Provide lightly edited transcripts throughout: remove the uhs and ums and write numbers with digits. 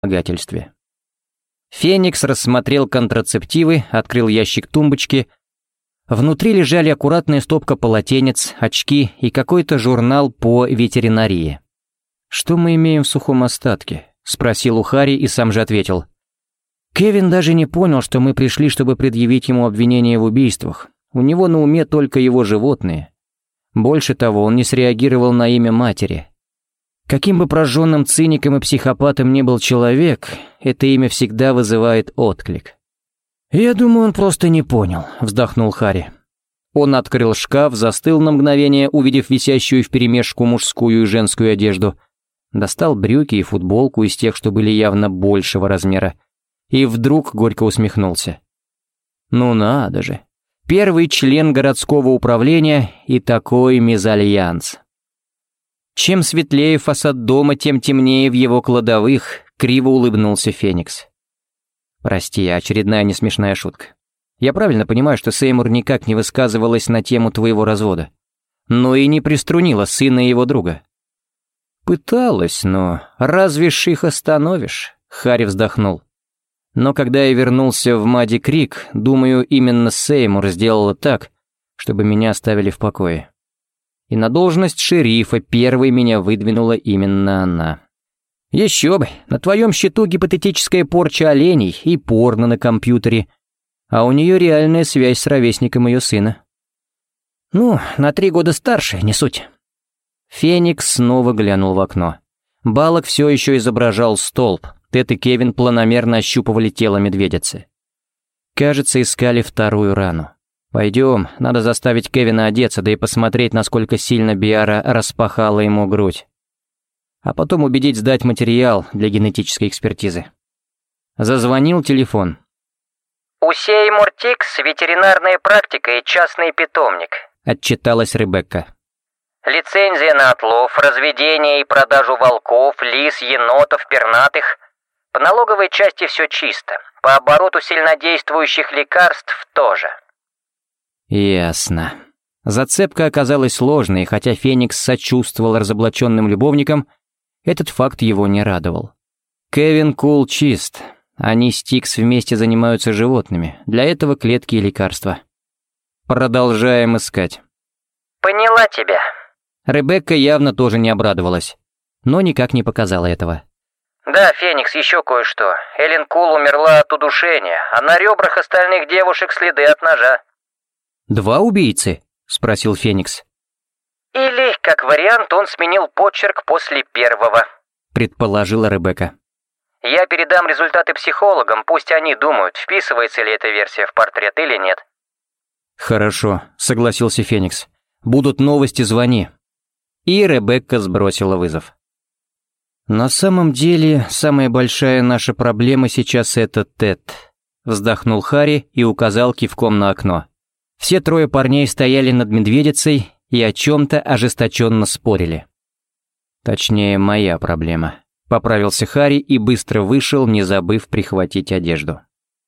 вымогательстве. Феникс рассмотрел контрацептивы, открыл ящик тумбочки. Внутри лежали аккуратная стопка полотенец, очки и какой-то журнал по ветеринарии. «Что мы имеем в сухом остатке?» — спросил у Харри и сам же ответил. Кевин даже не понял, что мы пришли, чтобы предъявить ему обвинение в убийствах. У него на уме только его животные. Больше того, он не среагировал на имя матери. Каким бы прожженным циником и психопатом ни был человек, это имя всегда вызывает отклик. «Я думаю, он просто не понял», — вздохнул Харри. Он открыл шкаф, застыл на мгновение, увидев висящую вперемешку мужскую и женскую одежду, достал брюки и футболку из тех, что были явно большего размера, и вдруг горько усмехнулся. «Ну надо же, первый член городского управления и такой мезальянс». Чем светлее фасад дома, тем темнее в его кладовых, криво улыбнулся Феникс. «Прости, очередная несмешная шутка. Я правильно понимаю, что Сеймур никак не высказывалась на тему твоего развода, но и не приструнила сына и его друга?» «Пыталась, но разве ж их остановишь?» — Харри вздохнул. «Но когда я вернулся в Мадди Крик, думаю, именно Сеймур сделала так, чтобы меня оставили в покое. И на должность шерифа первой меня выдвинула именно она. Еще бы, на твоем счету гипотетическая порча оленей и порно на компьютере, а у нее реальная связь с ровесником ее сына. Ну, на 3 года старше, не суть». Феникс снова глянул в окно. Балок все еще изображал столб. Тед и Кевин планомерно ощупывали тело медведицы. Кажется, искали вторую рану. «Пойдем, надо заставить Кевина одеться, да и посмотреть, насколько сильно Биара распахала ему грудь. А потом убедить сдать материал для генетической экспертизы». Зазвонил телефон. «У Сеймур Тикс ветеринарная практика и частный питомник», — отчиталась Ребекка. «Лицензия на отлов, разведение и продажу волков, лис, енотов, пернатых. По налоговой части все чисто, по обороту сильнодействующих лекарств тоже». Ясно. Зацепка оказалась сложной, хотя Феникс сочувствовал разоблаченным любовникам, этот факт его не радовал. Кевин Кул чист. Они с Тикс вместе занимаются животными. Для этого клетки и лекарства. Продолжаем искать. «Поняла тебя». Ребекка явно тоже не обрадовалась, но никак не показала этого. «Да, Феникс, еще кое-что. Эллен Кул умерла от удушения, а на ребрах остальных девушек следы от ножа». «2 убийцы?» — спросил Феникс. «Или, как вариант, он сменил почерк после первого», — предположила Ребекка. «Я передам результаты психологам, пусть они думают, вписывается ли эта версия в портрет или нет». «Хорошо», — согласился Феникс. «Будут новости, звони». И Ребекка сбросила вызов. «На самом деле, самая большая наша проблема сейчас — это Тед», — вздохнул Харри и указал кивком на окно. Все 3 парней стояли над медведицей и о чем-то ожесточенно спорили. «Точнее, моя проблема», — поправился Харри и быстро вышел, не забыв прихватить одежду.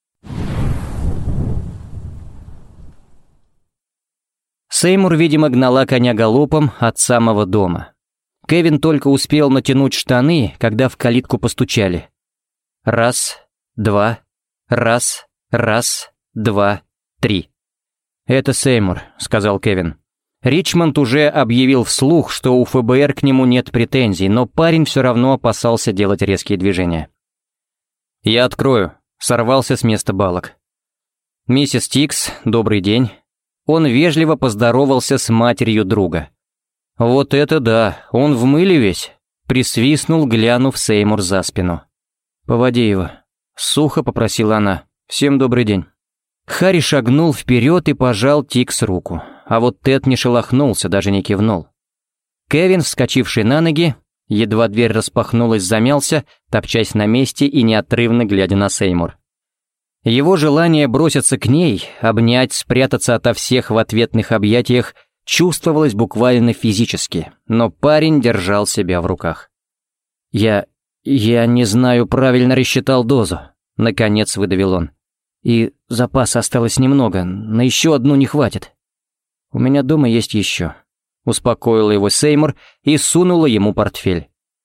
Сеймур, видимо, гнала коня галопом от самого дома. Кевин только успел натянуть штаны, когда в калитку постучали. 1, 2, 1, 2, 3. «Это Сеймур», — сказал Кевин. Ричмонд уже объявил вслух, что у ФБР к нему нет претензий, но парень все равно опасался делать резкие движения. «Я открою», — сорвался с места Балок. «Миссис Тикс, добрый день». Он вежливо поздоровался с матерью друга. «Вот это да, он в мыле весь», — присвистнул, глянув Сеймур за спину. «Поводи его», — сухо попросила она. «Всем добрый день». Харри шагнул вперед и пожал Тикс руку, а вот Тед не шелохнулся, даже не кивнул. Кевин, вскочивший на ноги, едва дверь распахнулась, замялся, топчась на месте и неотрывно глядя на Сеймур. Его желание броситься к ней, обнять, спрятаться ото всех в ответных объятиях чувствовалось буквально физически, но парень держал себя в руках. «Я не знаю, правильно рассчитал дозу», — наконец выдавил он. «И запаса осталось немного, на еще одну не хватит». «У меня дома есть еще», — успокоила его Сеймур и сунула ему портфель.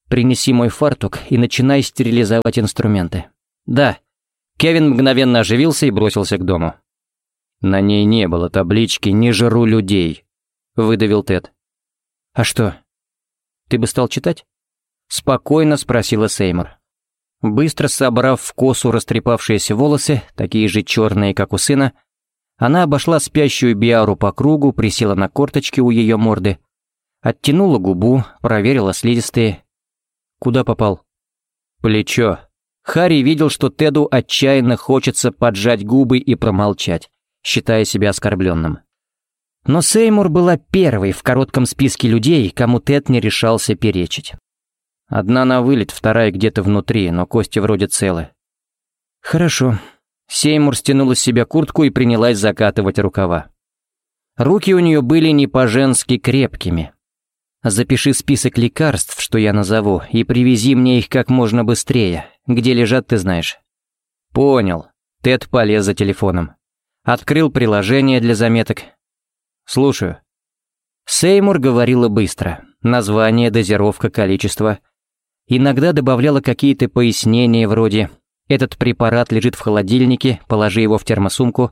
принеси мой фартук и начинай стерилизовать инструменты». «Да». Кевин мгновенно оживился и бросился к дому. «На ней не было таблички «Не жру людей», — выдавил Тед. «А что? Ты бы стал читать?» — спокойно спросила Сеймур. Быстро собрав в косу растрепавшиеся волосы, такие же черные, как у сына, она обошла спящую Биару по кругу, присела на корточки у ее морды, оттянула губу, проверила слизистые. Куда попал? Плечо. Харри видел, что Теду отчаянно хочется поджать губы и промолчать, считая себя оскорбленным. Но Сеймур была первой в коротком списке людей, кому Тед не решался перечить. Одна на вылет, вторая где-то внутри, но кости вроде целы. Хорошо. Сеймур стянула с себя куртку и принялась закатывать рукава. Руки у нее были не по-женски крепкими. «Запиши список лекарств, что я назову, и привези мне их как можно быстрее. Где лежат, ты знаешь». «Понял». Тед полез за телефоном. Открыл приложение для заметок. «Слушаю». Сеймур говорила быстро. Название, дозировка, количество. Иногда добавляла какие-то пояснения вроде «Этот препарат лежит в холодильнике, положи его в термосумку».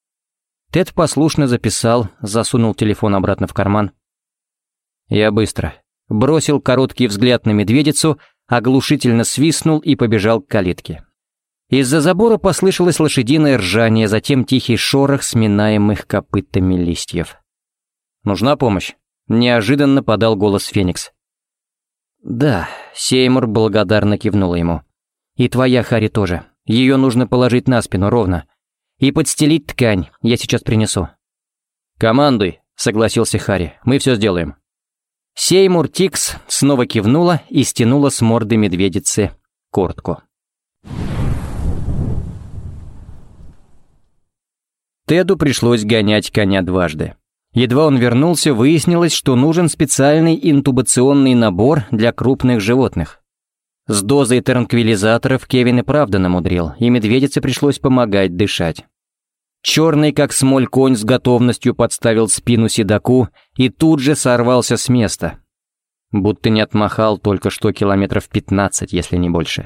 Тед послушно записал, засунул телефон обратно в карман. «Я быстро». Бросил короткий взгляд на медведицу, оглушительно свистнул и побежал к калитке. Из-за забора послышалось лошадиное ржание, затем тихий шорох сминаемых копытами листьев. «Нужна помощь?» — неожиданно подал голос Феникс. «Да», — Сеймур благодарно кивнула ему. «И твоя, Харри, тоже. Ее нужно положить на спину ровно. И подстелить ткань, я сейчас принесу». «Командуй», — согласился Харри, — «мы все сделаем». Сеймур Тикс снова кивнула и стянула с морды медведицы куртку. Теду пришлось гонять коня дважды. Едва он вернулся, выяснилось, что нужен специальный интубационный набор для крупных животных. С дозой транквилизаторов Кевин и правда намудрил, и медведице пришлось помогать дышать. Черный, как смоль, конь с готовностью подставил спину седоку и тут же сорвался с места. Будто не отмахал только что километров 15, если не больше.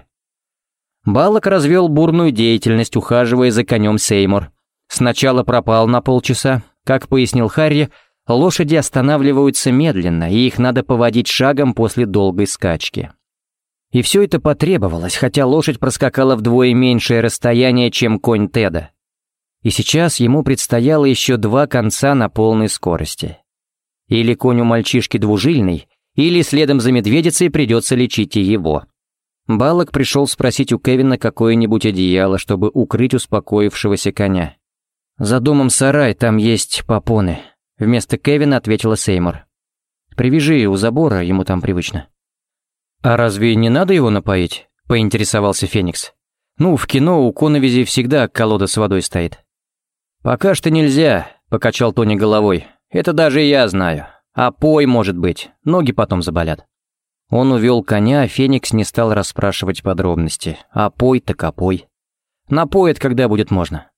Баллок развел бурную деятельность, ухаживая за конем Сеймур. Сначала пропал на полчаса. Как пояснил Харри, лошади останавливаются медленно, и их надо поводить шагом после долгой скачки. И все это потребовалось, хотя лошадь проскакала вдвое меньшее расстояние, чем конь Теда. И сейчас ему предстояло еще 2 конца на полной скорости. Или конь у мальчишки двужильный, или следом за медведицей придется лечить и его. Баллок пришел спросить у Кевина какое-нибудь одеяло, чтобы укрыть успокоившегося коня. «За домом сарай, там есть попоны», — вместо Кевина ответила Сеймур. «Привяжи у забора, ему там привычно». «А разве не надо его напоить?» — поинтересовался Феникс. «Ну, в кино у коновизи всегда колода с водой стоит». «Пока что нельзя», — покачал Тони головой. «Это даже я знаю. А пой, может быть, ноги потом заболят». Он увел коня, а Феникс не стал расспрашивать подробности. А пой так опой. Напоит, когда будет можно.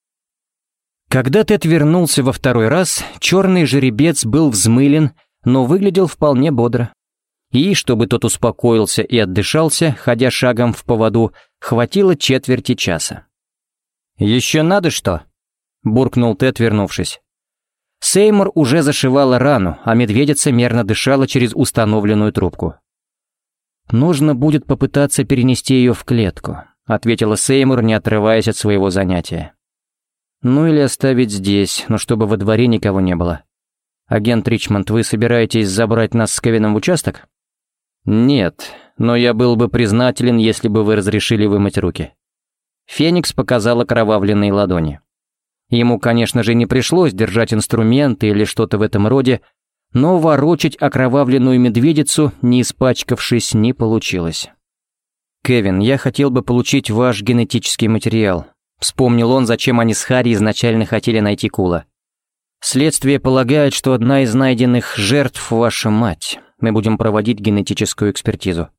Когда Тед вернулся во второй раз, черный жеребец был взмылен, но выглядел вполне бодро. И, чтобы тот успокоился и отдышался, ходя шагом в поводу, хватило четверти часа. «Еще надо что?» — буркнул Тед, вернувшись. Сеймур уже зашивала рану, а медведица мерно дышала через установленную трубку. «Нужно будет попытаться перенести ее в клетку», — ответила Сеймур, не отрываясь от своего занятия. «Ну или оставить здесь, но чтобы во дворе никого не было. Агент Ричмонд, вы собираетесь забрать нас с Кевином в участок?» «Нет, но я был бы признателен, если бы вы разрешили вымыть руки». Феникс показал окровавленные ладони. Ему, конечно же, не пришлось держать инструменты или что-то в этом роде, но ворочать окровавленную медведицу, не испачкавшись, не получилось. «Кевин, я хотел бы получить ваш генетический материал». Вспомнил он, зачем они с Харри изначально хотели найти Кула. «Следствие полагает, что одна из найденных жертв — ваша мать. Мы будем проводить генетическую экспертизу».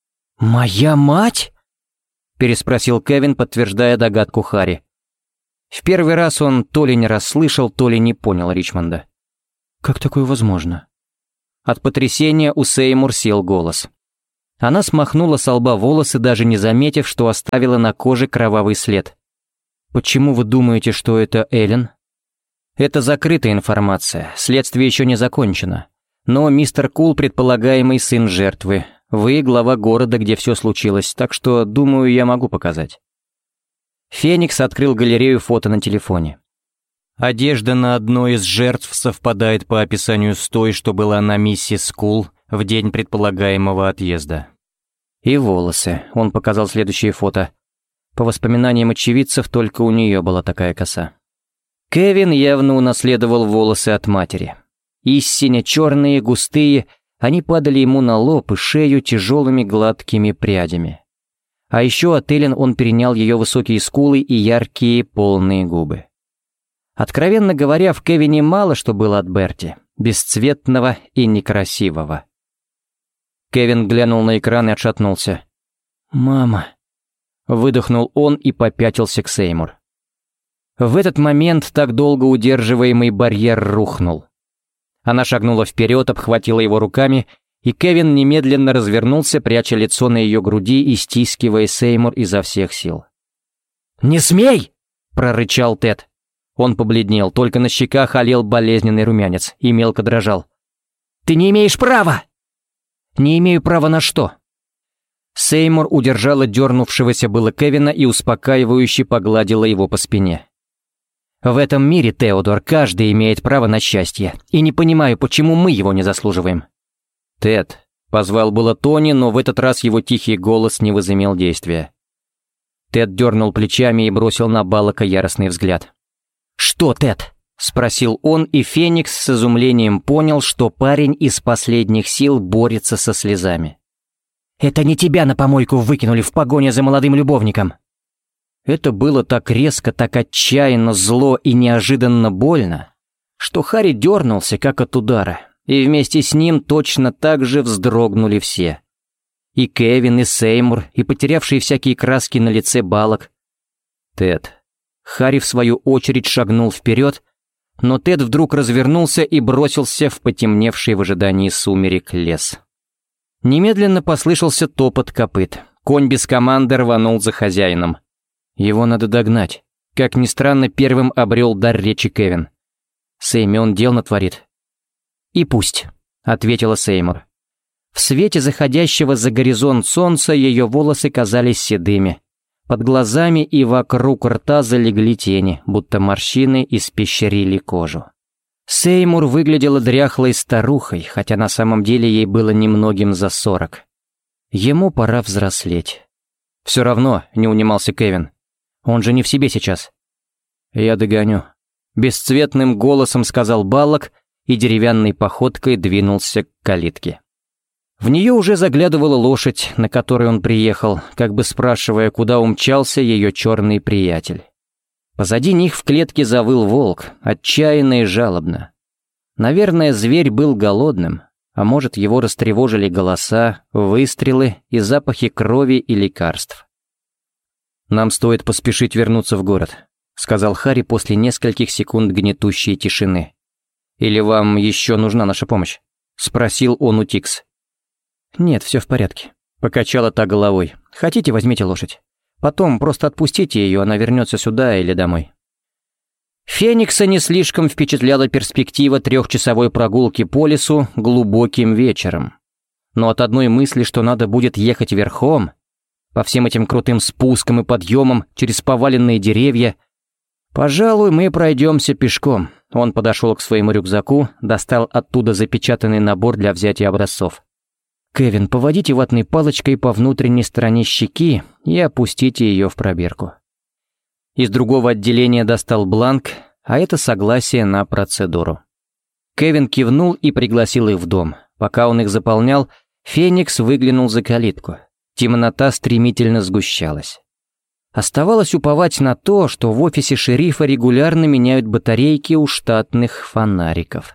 «Моя мать?» — переспросил Кевин, подтверждая догадку Харри. В первый раз он то ли не расслышал, то ли не понял Ричмонда. «Как такое возможно?» От потрясения у Сеймур сел голос. Она смахнула со лба волосы, даже не заметив, что оставила на коже кровавый след. «Почему вы думаете, что это Эллен?» «Это закрытая информация, следствие еще не закончено. Но мистер Кул предполагаемый сын жертвы. Вы глава города, где все случилось, так что, думаю, я могу показать». Феникс открыл галерею фото на телефоне. Одежда на одной из жертв совпадает по описанию с той, что была на миссис Кул в день предполагаемого отъезда. И волосы. Он показал следующее фото. По воспоминаниям очевидцев, только у нее была такая коса. Кевин явно унаследовал волосы от матери. Истинно черные, густые, они падали ему на лоб и шею тяжелыми гладкими прядями. А еще от Эллен он перенял ее высокие скулы и яркие полные губы. Откровенно говоря, в Кевине мало что было от Берти, бесцветного и некрасивого. Кевин глянул на экран и отшатнулся. «Мама!» Выдохнул он и попятился к Сеймур. В этот момент так долго удерживаемый барьер рухнул. Она шагнула вперед, обхватила его руками, и Кевин немедленно развернулся, пряча лицо на ее груди и стискивая Сеймур изо всех сил. «Не смей!» — прорычал Тед. Он побледнел, только на щеках олел болезненный румянец и мелко дрожал. «Ты не имеешь права!» «Не имею права на что?» Сеймур удержала дернувшегося было Кевина и успокаивающе погладила его по спине. «В этом мире, Теодор, каждый имеет право на счастье, и не понимаю, почему мы его не заслуживаем». «Тед», — позвал было Тони, но в этот раз его тихий голос не возымел действия. Тед дернул плечами и бросил на Баллока яростный взгляд. «Что, Тед?» — спросил он, и Феникс с изумлением понял, что парень из последних сил борется со слезами. «Это не тебя на помойку выкинули в погоне за молодым любовником!» Это было так резко, так отчаянно, зло и неожиданно больно, что Харри дернулся, как от удара, и вместе с ним точно так же вздрогнули все. И Кевин, и Сеймур, и потерявшие всякие краски на лице Баллок. «Тед». Харри в свою очередь шагнул вперед, но Тед вдруг развернулся и бросился в потемневший в ожидании сумерек лес. Немедленно послышался топот копыт. Конь без команды рванул за хозяином. Его надо догнать. Как ни странно, первым обрел дар речи Кевин. «Сэйми, он дел натворит». «И пусть», — ответила Сеймур. В свете заходящего за горизонт солнца ее волосы казались седыми. Под глазами и вокруг рта залегли тени, будто морщины испещрили кожу. Сеймур выглядела дряхлой старухой, хотя на самом деле ей было немногим за 40. Ему пора взрослеть. «Все равно», — не унимался Кевин. «Он же не в себе сейчас». «Я догоню», — бесцветным голосом сказал Баллок и деревянной походкой двинулся к калитке. В нее уже заглядывала лошадь, на которой он приехал, как бы спрашивая, куда умчался ее черный приятель. Позади них в клетке завыл волк, отчаянно и жалобно. Наверное, зверь был голодным, а может, его растревожили голоса, выстрелы и запахи крови и лекарств. «Нам стоит поспешить вернуться в город», — сказал Харри после нескольких секунд гнетущей тишины. «Или вам еще нужна наша помощь?» — спросил он у Тикс. «Нет, все в порядке», — покачала та головой. «Хотите, возьмите лошадь. Потом просто отпустите ее, она вернется сюда или домой». Феникса не слишком впечатляла перспектива 3-часовой прогулки по лесу глубоким вечером. Но от одной мысли, что надо будет ехать верхом, по всем этим крутым спускам и подъемам через поваленные деревья, «Пожалуй, мы пройдемся пешком». Он подошел к своему рюкзаку, достал оттуда запечатанный набор для взятия образцов. «Кевин, поводите ватной палочкой по внутренней стороне щеки и опустите ее в пробирку». Из другого отделения достал бланк, а это согласие на процедуру. Кевин кивнул и пригласил их в дом. Пока он их заполнял, Феникс выглянул за калитку. Темнота стремительно сгущалась. Оставалось уповать на то, что в офисе шерифа регулярно меняют батарейки у штатных фонариков.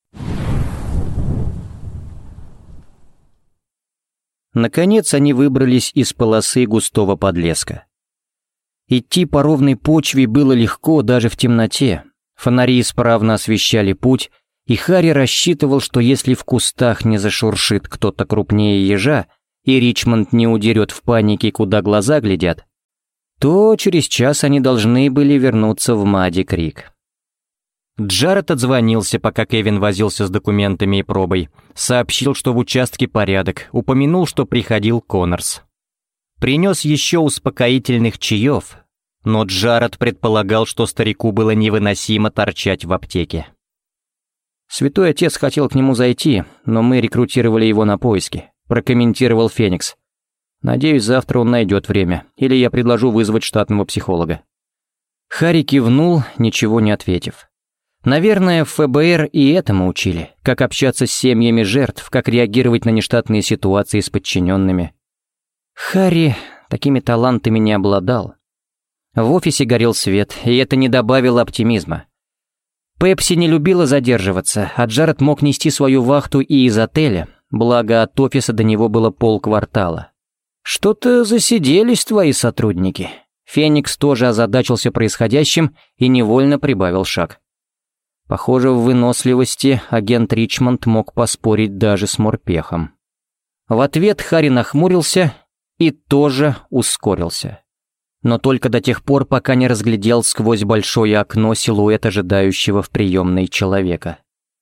Наконец они выбрались из полосы густого подлеска. Идти по ровной почве было легко даже в темноте. Фонари исправно освещали путь, и Харри рассчитывал, что если в кустах не зашуршит кто-то крупнее ежа, и Ричмонд не удерет в панике, куда глаза глядят, то через час они должны были вернуться в Мадди-Крик. Джаред отзвонился, пока Кевин возился с документами и пробой, сообщил, что в участке порядок, упомянул, что приходил Коннорс. Принес еще успокоительных чаев, но Джаред предполагал, что старику было невыносимо торчать в аптеке. «Святой отец хотел к нему зайти, но мы рекрутировали его на поиски», прокомментировал Феникс. «Надеюсь, завтра он найдет время, или я предложу вызвать штатного психолога». Харри кивнул, ничего не ответив. Наверное, в ФБР и этому учили, как общаться с семьями жертв, как реагировать на нештатные ситуации с подчиненными. Харри такими талантами не обладал. В офисе горел свет, и это не добавило оптимизма. Пепси не любила задерживаться, а Джаред мог нести свою вахту и из отеля, благо от офиса до него было полквартала. «Что-то засиделись твои сотрудники». Феникс тоже озадачился происходящим и невольно прибавил шаг. Похоже, в выносливости агент Ричмонд мог поспорить даже с морпехом. В ответ Харри нахмурился и тоже ускорился. Но только до тех пор, пока не разглядел сквозь большое окно силуэт ожидающего в приемной человека.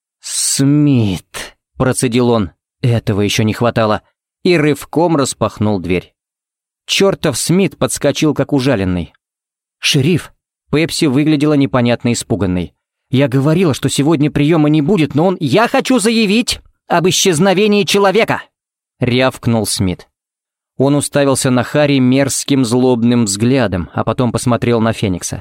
«Смит!» – процедил он. Этого еще не хватало. И рывком распахнул дверь. Чертов Смит подскочил, как ужаленный. «Шериф!» – Пепси выглядела непонятно испуганной. «Я говорила, что сегодня приема не будет, но он...» «Я хочу заявить об исчезновении человека!» – рявкнул Смит. Он уставился на Харри мерзким злобным взглядом, а потом посмотрел на Феникса.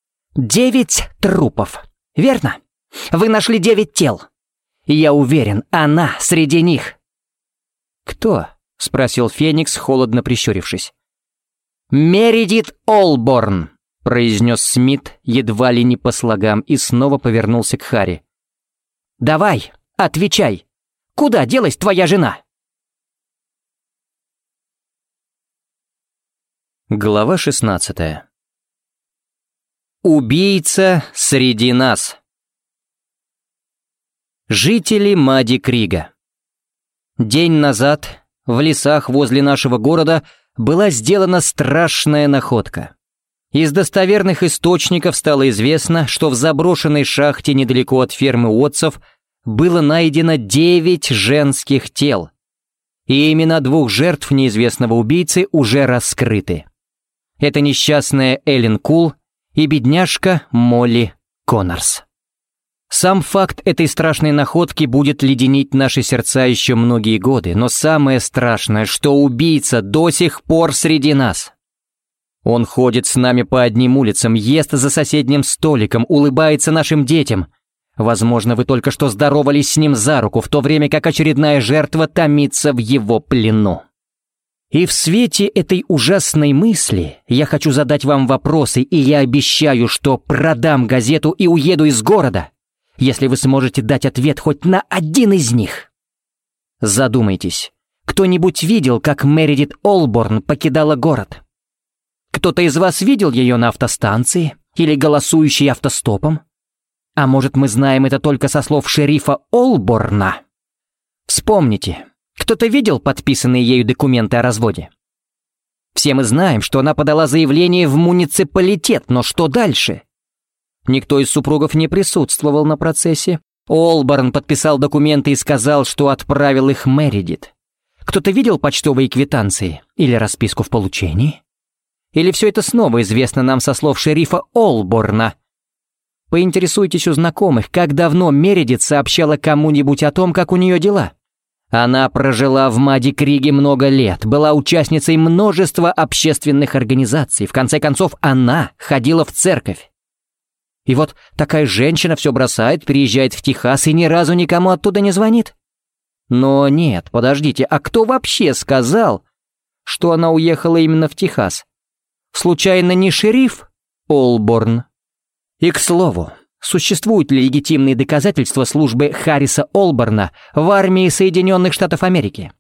9 трупов, верно? Вы нашли 9 тел. И я уверен, она среди них. «Кто?» — спросил Феникс, холодно прищурившись. «Мередит Олборн», — произнес Смит едва ли не по слогам и снова повернулся к Харри. «Давай, отвечай. Куда делась твоя жена?» Глава 16. Убийца среди нас. Жители Мадди-Крига. День назад в лесах возле нашего города была сделана страшная находка. Из достоверных источников стало известно, что в заброшенной шахте недалеко от фермы Уотсов было найдено 9 женских тел. И имена 2 жертв неизвестного убийцы уже раскрыты. Это несчастная Эллен Кул и бедняжка Молли Коннорс. Сам факт этой страшной находки будет леденить наши сердца еще многие годы, но самое страшное, что убийца до сих пор среди нас. Он ходит с нами по одним улицам, ест за соседним столиком, улыбается нашим детям. Возможно, вы только что здоровались с ним за руку, в то время как очередная жертва томится в его плену. И в свете этой ужасной мысли я хочу задать вам вопросы, и я обещаю, что продам газету и уеду из города, если вы сможете дать ответ хоть на один из них. Задумайтесь, кто-нибудь видел, как Мередит Олборн покидала город? Кто-то из вас видел ее на автостанции или голосующей автостопом? А может, мы знаем это только со слов шерифа Олборна? Вспомните. Кто-то видел подписанные ею документы о разводе? Все мы знаем, что она подала заявление в муниципалитет, но что дальше? Никто из супругов не присутствовал на процессе. Олборн подписал документы и сказал, что отправил их Мередит. Кто-то видел почтовые квитанции или расписку в получении? Или все это снова известно нам со слов шерифа Олборна? Поинтересуйтесь у знакомых, как давно Мередит сообщала кому-нибудь о том, как у нее дела. Она прожила в Мадди-Криге много лет, была участницей множества общественных организаций. В конце концов, она ходила в церковь. И вот такая женщина все бросает, переезжает в Техас и ни разу никому оттуда не звонит. Но нет, подождите, а кто вообще сказал, что она уехала именно в Техас? Случайно не шериф Олборн? И к слову, существуют ли легитимные доказательства службы Харриса Олборна в армии Соединенных Штатов Америки?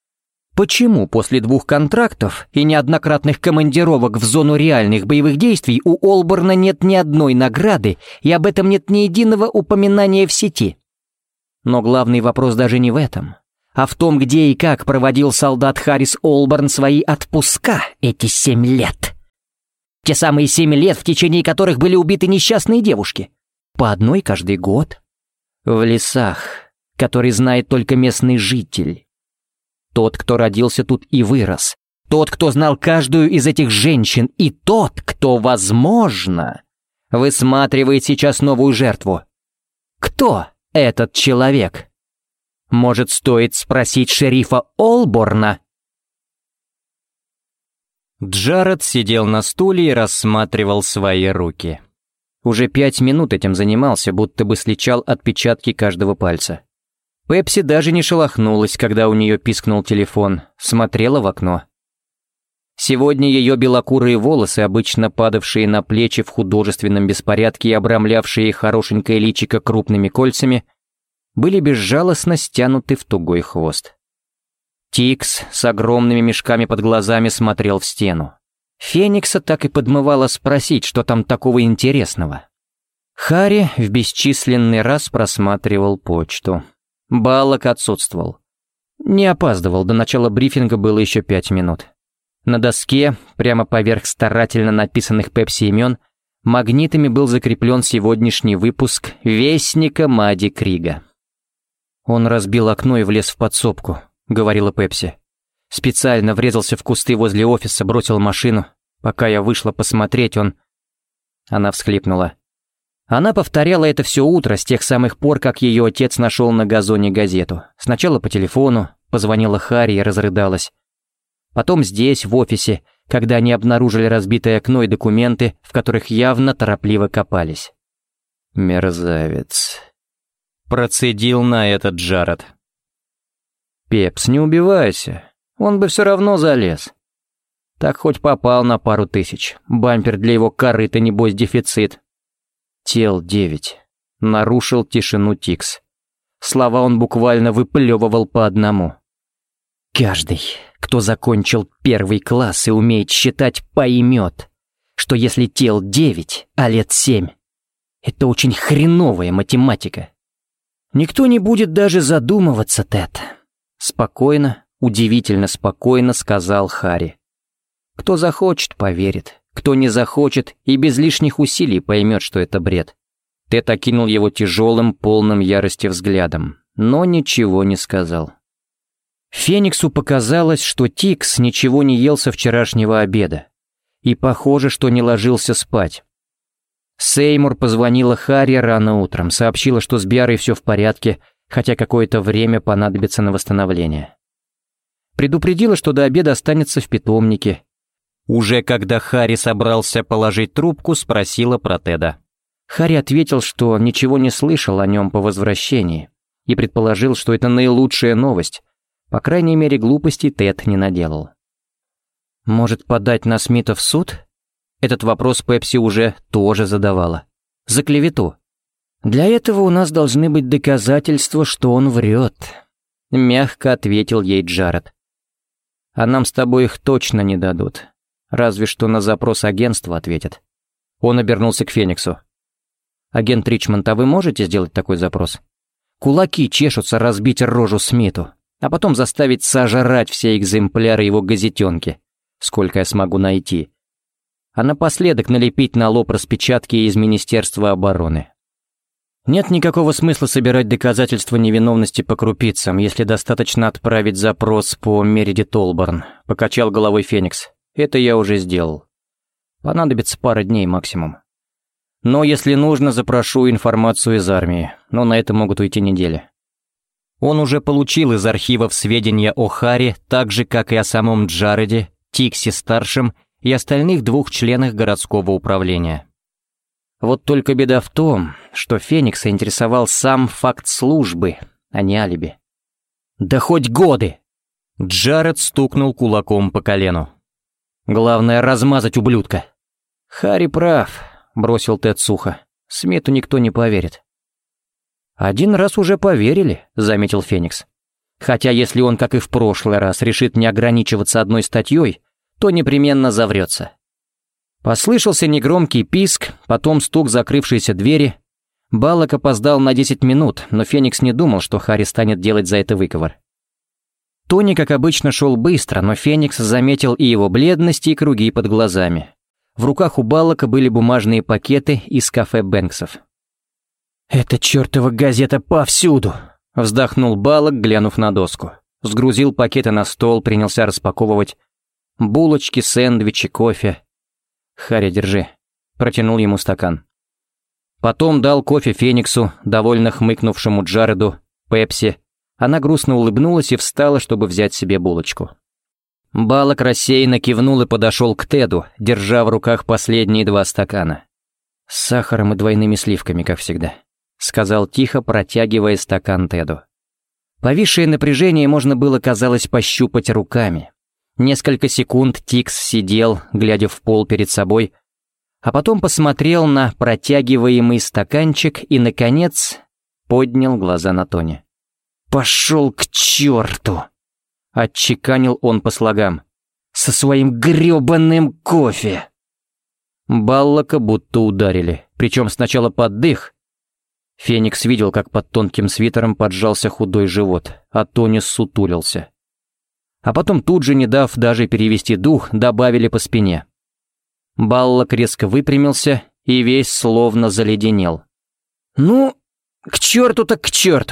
Почему после 2 контрактов и неоднократных командировок в зону реальных боевых действий у Олборна нет ни одной награды, и об этом нет ни единого упоминания в сети? Но главный вопрос даже не в этом, а в том, где и как проводил солдат Харрис Олборн свои отпуска эти 7 лет. Те самые 7 лет, в течение которых были убиты несчастные девушки. По одной каждый год. В лесах, который знает только местный житель. Тот, кто родился тут и вырос. Тот, кто знал каждую из этих женщин. И тот, кто, возможно, высматривает сейчас новую жертву. Кто этот человек? Может, стоит спросить шерифа Олборна? Джаред сидел на стуле и рассматривал свои руки. Уже 5 минут этим занимался, будто бы сличал отпечатки каждого пальца. Пепси даже не шелохнулась, когда у нее пискнул телефон, смотрела в окно. Сегодня ее белокурые волосы, обычно падавшие на плечи в художественном беспорядке и обрамлявшие хорошенькое личико крупными кольцами, были безжалостно стянуты в тугой хвост. Тикс с огромными мешками под глазами смотрел в стену. Феникса так и подмывало спросить, что там такого интересного. Харри в бесчисленный раз просматривал почту. Баллок отсутствовал. Не опаздывал, до начала брифинга было еще 5 минут. На доске, прямо поверх старательно написанных Пепси имен, магнитами был закреплен сегодняшний выпуск «Вестника Мадди Крига». «Он разбил окно и влез в подсобку», — говорила Пепси. «Специально врезался в кусты возле офиса, бросил машину. Пока я вышла посмотреть, он...» Она всхлипнула. Она повторяла это все утро, с тех самых пор, как ее отец нашел на газоне газету. Сначала по телефону, позвонила Харри и разрыдалась. Потом здесь, в офисе, когда они обнаружили разбитое окно и документы, в которых явно торопливо копались. «Мерзавец», — процедил на этот Джаред. «Пепс, не убивайся, он бы все равно залез. Так хоть попал на пару тысяч, бампер для его корыта, небось, дефицит». «Тел 9», — нарушил тишину Тикс. Слова он буквально выплевывал по одному. «Каждый, кто закончил 1 класс и умеет считать, поймет, что если тел 9, а лет 7, это очень хреновая математика. Никто не будет даже задумываться, Тед». Спокойно, удивительно спокойно сказал Харри. «Кто захочет, поверит. Кто не захочет и без лишних усилий поймет, что это бред». Тед окинул его тяжелым, полным ярости взглядом, но ничего не сказал. Фениксу показалось, что Тикс ничего не ел со вчерашнего обеда. И похоже, что не ложился спать. Сеймур позвонила Харри рано утром, сообщила, что с Биарой все в порядке, хотя какое-то время понадобится на восстановление. Предупредила, что до обеда останется в питомнике. Уже когда Харри собрался положить трубку, спросила про Теда. Харри ответил, что ничего не слышал о нем по возвращении, и предположил, что это наилучшая новость. По крайней мере, глупостей Тед не наделал. «Может, подать на Смита в суд?» Этот вопрос Пепси уже тоже задавала. «За клевету». «Для этого у нас должны быть доказательства, что он врет», — мягко ответил ей Джаред. «А нам с тобой их точно не дадут. Разве что на запрос агентства ответят». Он обернулся к Фениксу. «Агент Ричмонд, а вы можете сделать такой запрос? Кулаки чешутся разбить рожу Смиту, а потом заставить сожрать все экземпляры его газетенки, сколько я смогу найти, а напоследок налепить на лоб распечатки из Министерства обороны. Нет никакого смысла собирать доказательства невиновности по крупицам, если достаточно отправить запрос по Мередит Олборн», — покачал головой Феникс. «Это я уже сделал. Понадобится пара дней максимум. Но если нужно, запрошу информацию из армии, но на это могут уйти недели». Он уже получил из архивов сведения о Харри, так же, как и о самом Джареде, Тиксе-старшем и остальных 2 членах городского управления. Вот только беда в том, что Феникса интересовал сам факт службы, а не алиби. «Да хоть годы!» Джаред стукнул кулаком по колену. «Главное, размазать ублюдка». «Харри прав», — бросил Тед сухо. «Смиту никто не поверит». «Один раз уже поверили», — заметил Феникс. «Хотя если он, как и в прошлый раз, решит не ограничиваться одной статьей, то непременно заврется». Послышался негромкий писк, потом стук закрывшейся двери. Баллок опоздал на 10 минут, но Феникс не думал, что Харри станет делать за это выговор. Тони, как обычно, шел быстро, но Феникс заметил и его бледность, и круги под глазами. В руках у Баллока были бумажные пакеты из кафе Бэнксов. «Эта чертова газета повсюду!» — вздохнул Баллок, глянув на доску. Сгрузил пакеты на стол, принялся распаковывать. Булочки, сэндвичи, кофе. «Харри, держи». Протянул ему стакан. Потом дал кофе Фениксу, довольно хмыкнувшему Джареду, Пепси. Она грустно улыбнулась и встала, чтобы взять себе булочку. Баллок рассеянно кивнул и подошел к Теду, держа в руках последние 2 стакана. «С сахаром и двойными сливками, как всегда», — сказал тихо, протягивая стакан Теду. Повисшее напряжение можно было, казалось, пощупать руками. Несколько секунд Тикс сидел, глядя в пол перед собой, а потом посмотрел на протягиваемый стаканчик и, наконец, поднял глаза на Тони. «Пошел к черту!» — отчеканил он по слогам. «Со своим грёбаным кофе!» Баллока будто ударили, причем сначала под дых. Феникс видел, как под тонким свитером поджался худой живот, а Тони ссутулился. А потом тут же, не дав даже перевести дух, добавили по спине. Баллок резко выпрямился и весь словно заледенел. «Ну, к черту так к черту!»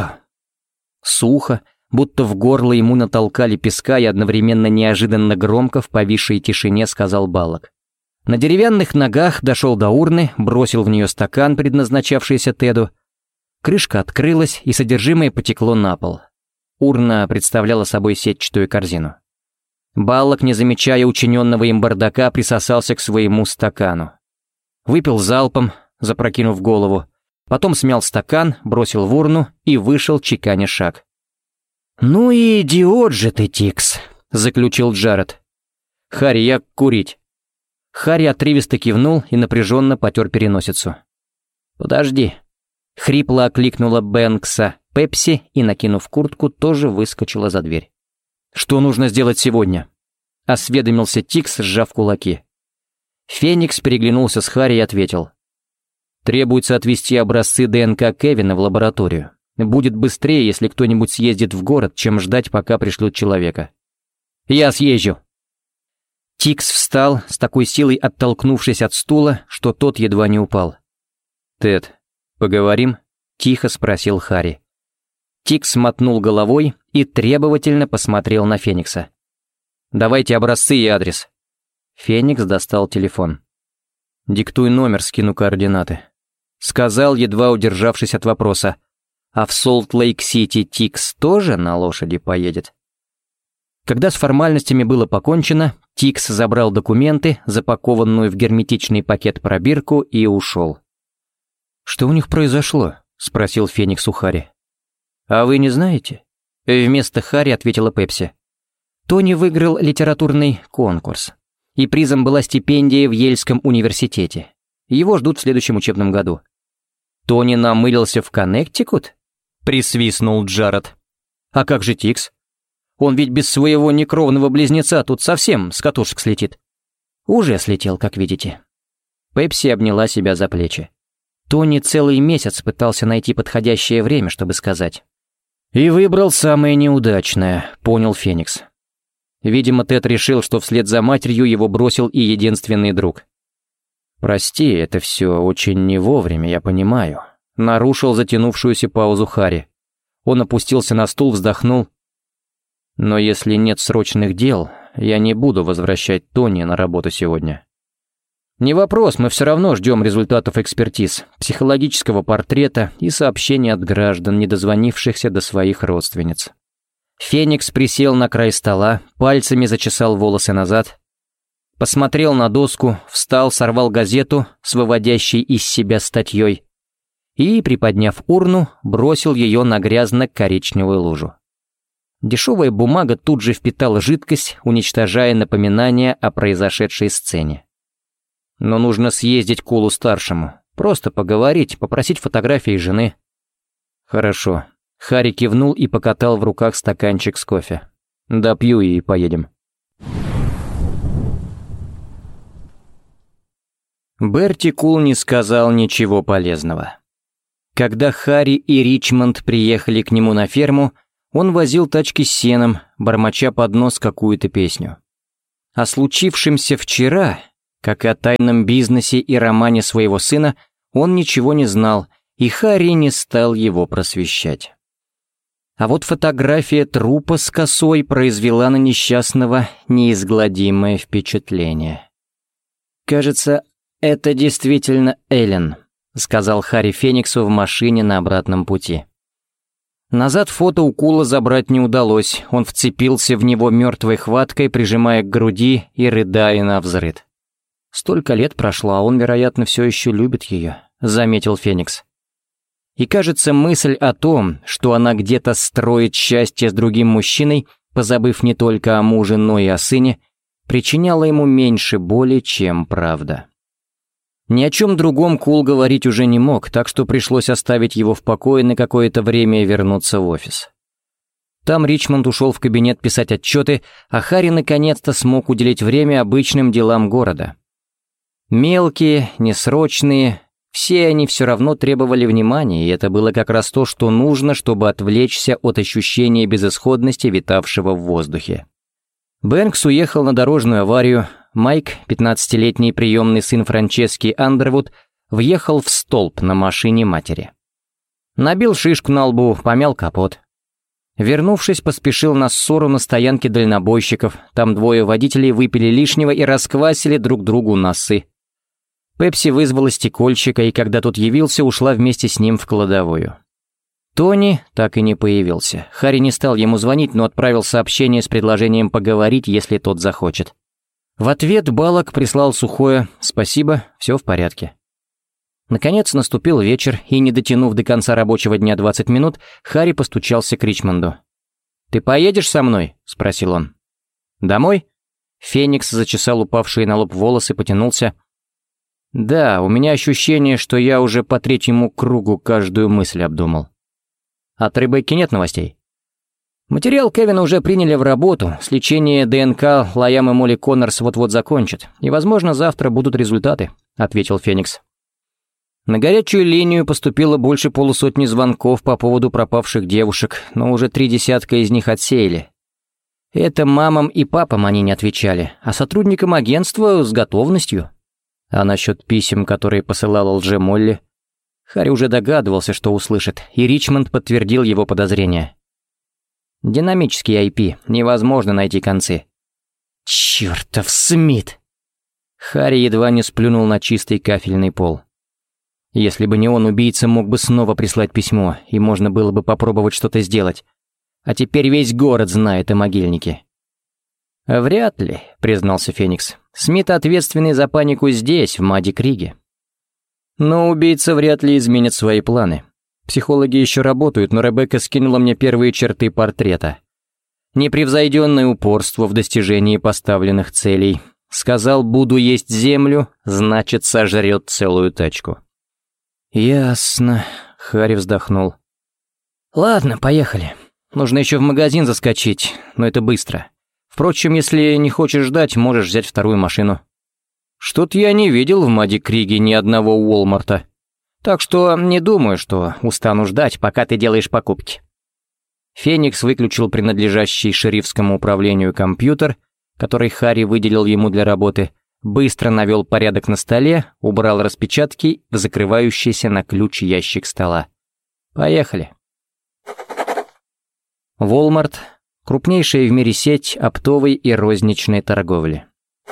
Сухо, будто в горло ему натолкали песка и одновременно неожиданно громко в повисшей тишине сказал Баллок. На деревянных ногах дошел до урны, бросил в нее стакан, предназначавшийся Теду. Крышка открылась, и содержимое потекло на пол. Урна представляла собой сетчатую корзину. Баллок, не замечая учиненного им бардака, присосался к своему стакану. Выпил залпом, запрокинув голову. Потом смял стакан, бросил в урну и вышел, чеканя шаг. «Ну и идиот же ты, Тикс», — заключил Джаред. «Харри, я курить». Харри отрывисто кивнул и напряженно потер переносицу. «Подожди». Хрипло окликнула Бэнкса Пепси и, накинув куртку, тоже выскочила за дверь. «Что нужно сделать сегодня?» — осведомился Тикс, сжав кулаки. Феникс переглянулся с Харри и ответил. «Требуется отвезти образцы ДНК Кевина в лабораторию. Будет быстрее, если кто-нибудь съездит в город, чем ждать, пока пришлют человека». «Я съезжу». Тикс встал, с такой силой оттолкнувшись от стула, что тот едва не упал. «Тед, поговорим?» — тихо спросил Харри. Тикс мотнул головой и требовательно посмотрел на Феникса. «Давайте образцы и адрес». Феникс достал телефон. «Диктуй номер, скину координаты». Сказал, едва удержавшись от вопроса. «А в Солт-Лейк-Сити Тикс тоже на лошади поедет?» Когда с формальностями было покончено, Тикс забрал документы, запакованную в герметичный пакет пробирку, и ушел. «Что у них произошло?» — спросил Феникс у Харри. «А вы не знаете?» — вместо Харри ответила Пепси. «Тони выиграл литературный конкурс, и призом была стипендия в Йельском университете. Его ждут в следующем учебном году». «Тони намылился в Коннектикут?» — присвистнул Джаред. «А как же Тикс? Он ведь без своего некровного близнеца тут совсем с катушек слетит». «Уже слетел, как видите». Пепси обняла себя за плечи. Тони целый месяц пытался найти подходящее время, чтобы сказать. «И выбрал самое неудачное», — понял Феникс. Видимо, Тед решил, что вслед за матерью его бросил и единственный друг. «Прости, это все очень не вовремя, я понимаю», — нарушил затянувшуюся паузу Харри. Он опустился на стул, вздохнул. «Но если нет срочных дел, я не буду возвращать Тони на работу сегодня». «Не вопрос, мы все равно ждем результатов экспертиз, психологического портрета и сообщений от граждан, не дозвонившихся до своих родственниц». Феникс присел на край стола, пальцами зачесал волосы назад, посмотрел на доску, встал, сорвал газету с выводящей из себя статьей и, приподняв урну, бросил ее на грязно-коричневую лужу. Дешевая бумага тут же впитала жидкость, уничтожая напоминания о произошедшей сцене. Но нужно съездить к Улу-старшему, просто поговорить, попросить фотографии жены. «Хорошо». Харри кивнул и покатал в руках стаканчик с кофе. «Допью и поедем». Берти Кул не сказал ничего полезного. Когда Харри и Ричмонд приехали к нему на ферму, Он возил тачки с сеном, бормоча под нос какую-то песню. О случившемся вчера, как и о тайном бизнесе и романе своего сына, он ничего не знал, и Харри не стал его просвещать. А вот фотография трупа с косой произвела на несчастного неизгладимое впечатление. «Кажется, это действительно Эллен», — сказал Харри Фениксу в машине на обратном пути. Назад фото у Кула забрать не удалось, он вцепился в него мертвой хваткой, прижимая к груди и рыдая навзрыд. «Столько лет прошло, а он, вероятно, все еще любит ее», — заметил Феникс. И кажется, мысль о том, что она где-то строит счастье с другим мужчиной, позабыв не только о муже, но и о сыне, причиняла ему меньше боли, чем правда. Ни о чем другом Кул говорить уже не мог, так что пришлось оставить его в покое на какое-то время и вернуться в офис. Там Ричмонд ушел в кабинет писать отчеты, а Харри наконец-то смог уделить время обычным делам города. Мелкие, несрочные, все они все равно требовали внимания, и это было как раз то, что нужно, чтобы отвлечься от ощущения безысходности, витавшего в воздухе. Бэнкс уехал на дорожную аварию, Майк, 15-летний приемный сын Франчески Андервуд, въехал в столб на машине матери. Набил шишку на лбу, помял капот. Вернувшись, поспешил на ссору на стоянке дальнобойщиков, там двое водителей выпили лишнего и расквасили друг другу носы. Пепси вызвала стекольщика, и когда тот явился, ушла вместе с ним в кладовую. Тони так и не появился. Харри не стал ему звонить, но отправил сообщение с предложением поговорить, если тот захочет. В ответ Балок прислал сухое «Спасибо, все в порядке». Наконец наступил вечер, и, не дотянув до конца рабочего дня 20 минут, Харри постучался к Ричмонду. «Ты поедешь со мной?» — спросил он. «Домой?» Феникс зачесал упавшие на лоб волосы, потянулся. «Да, у меня ощущение, что я уже по третьему кругу каждую мысль обдумал». «От Ребекки нет новостей?» «Материал Кевина уже приняли в работу, сличение ДНК Лайам и Молли Коннорс вот-вот закончат, и, возможно, завтра будут результаты», — ответил Феникс. На горячую линию поступило больше полусотни звонков по поводу пропавших девушек, но уже 30 из них отсеяли. Это мамам и папам они не отвечали, а сотрудникам агентства с готовностью. А насчет писем, которые посылала лже-Молли, Харри уже догадывался, что услышит, и Ричмонд подтвердил его подозрения. Динамический IP, невозможно найти концы. «Чёртов Смит!» Харри едва не сплюнул на чистый кафельный пол. Если бы не он, убийца мог бы снова прислать письмо, и можно было бы попробовать что-то сделать. А теперь весь город знает о могильнике. «Вряд ли», — признался Феникс. «Смит ответственный за панику здесь, в Мадди-Криге. Но убийца вряд ли изменит свои планы. Психологи еще работают, но Ребекка скинула мне первые черты портрета. Непревзойденное упорство в достижении поставленных целей. Сказал, буду есть землю, значит, сожрет целую тачку». «Ясно», — Харри вздохнул. «Ладно, поехали. Нужно еще в магазин заскочить, но это быстро. Впрочем, если не хочешь ждать, можешь взять вторую машину». «Что-то я не видел в Мадди-Криге ни одного Уолмарта. Так что не думаю, что устану ждать, пока ты делаешь покупки». Феникс выключил принадлежащий шерифскому управлению компьютер, который Харри выделил ему для работы, быстро навел порядок на столе, убрал распечатки в закрывающийся на ключ ящик стола. «Поехали». Walmart — крупнейшая в мире сеть оптовой и розничной торговли.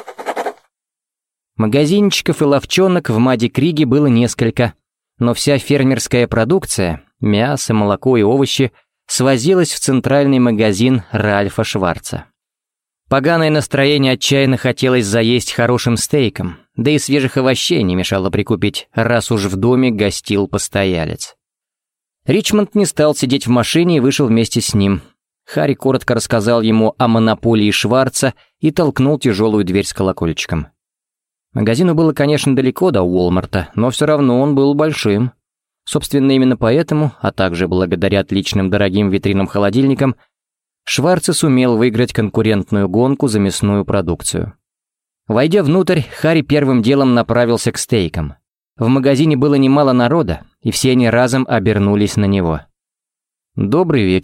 Магазинчиков и лавчонок в Мадди-Криге было несколько, но вся фермерская продукция, мясо, молоко и овощи, свозилась в центральный магазин Ральфа Шварца. Поганое настроение отчаянно хотелось заесть хорошим стейком, да и свежих овощей не мешало прикупить, раз уж в доме гостил постоялец. Ричмонд не стал сидеть в машине и вышел вместе с ним. Харри коротко рассказал ему о монополии Шварца и толкнул тяжелую дверь с колокольчиком. Магазину было, конечно, далеко до Уолмарта, но все равно он был большим. Собственно, именно поэтому, а также благодаря отличным дорогим витринам-холодильникам, Шварц сумел выиграть конкурентную гонку за мясную продукцию. Войдя внутрь, Харри первым делом направился к стейкам. В магазине было немало народа, и все они разом обернулись на него. «Добрый вечер», —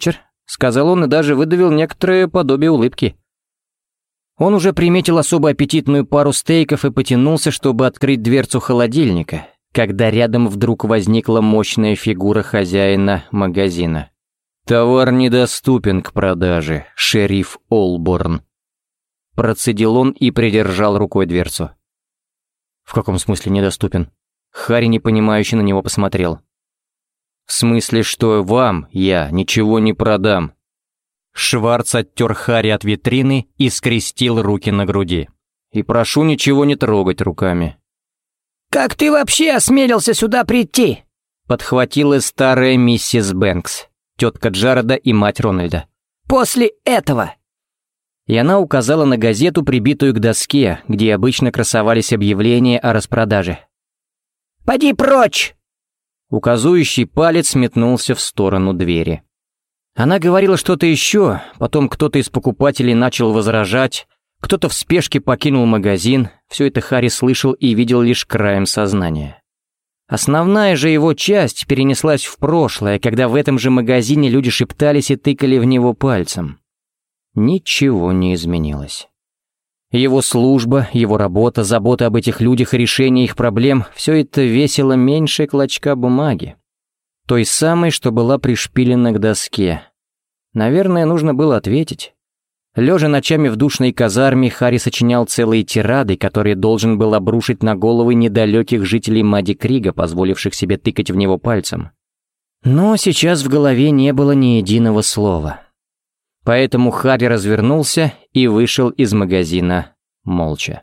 сказал он и даже выдавил некоторое подобие улыбки. Он уже приметил особо аппетитную пару стейков и потянулся, чтобы открыть дверцу холодильника, когда рядом вдруг возникла мощная фигура хозяина магазина. «Товар недоступен к продаже, шериф Олборн», — процедил он и придержал рукой дверцу. «В каком смысле недоступен?» Харри непонимающе на него посмотрел. «В смысле, что вам я ничего не продам». Шварц оттер Харри от витрины и скрестил руки на груди. «И прошу ничего не трогать руками». «Как ты вообще осмелился сюда прийти?» Подхватила старая миссис Бэнкс, тетка Джареда и мать Рональда. «После этого!» И она указала на газету, прибитую к доске, где обычно красовались объявления о распродаже. «Поди прочь!» Указующий палец метнулся в сторону двери. Она говорила что-то еще, потом кто-то из покупателей начал возражать, кто-то в спешке покинул магазин, все это Харри слышал и видел лишь краем сознания. Основная же его часть перенеслась в прошлое, когда в этом же магазине люди шептались и тыкали в него пальцем. Ничего не изменилось. Его служба, его работа, забота об этих людях и решение их проблем — все это весило меньше клочка бумаги. Той самой, что была пришпилена к доске. Наверное, нужно было ответить. Лежа ночами в душной казарме, Харри сочинял целые тирады, которые должен был обрушить на головы недалеких жителей Мадди-Крига, позволивших себе тыкать в него пальцем. Но сейчас в голове не было ни единого слова. Поэтому Харри развернулся и вышел из магазина молча.